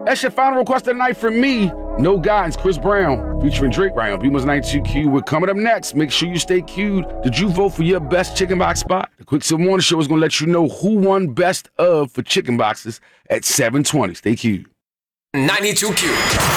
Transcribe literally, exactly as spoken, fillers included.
That's your final request of the night from me. No Guidance, Chris Brown, featuring Drake right on Beamer's ninety-two Q. We're coming up next. Make sure you stay queued. Did you vote for your best chicken box spot? The Quick Silver Morning Show is going to let you know who won best of for chicken boxes at seven twenty. Stay queued. ninety-two Q.